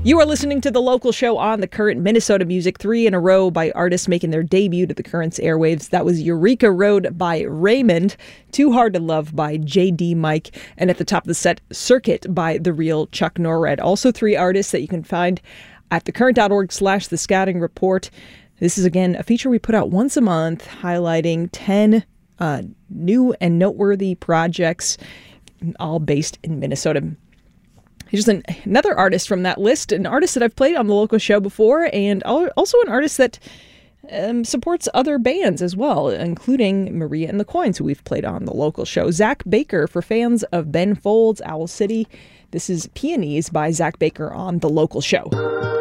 You are listening to The Local Show on The Current. Minnesota music, 3 in a row by artists making their debut to The Current's airwaves. That was Eureka Road by Raymond, Too Hard to Love by J.D. Mike, and at the top of the set, Circuit by The Real Chuck Norred. Also 3 artists that you can find at thecurrent.org/The Scouting Report. This is, again, a feature we put out once a month highlighting 10 new and noteworthy projects, all based in Minnesota. Here's another artist from that list, an artist that I've played on The Local Show before, and also an artist that supports other bands as well, including Maria and the Coins, who we've played on The Local Show. Zach Baker, for fans of Ben Folds, Owl City. This is Peonies by Zach Baker on The Local Show.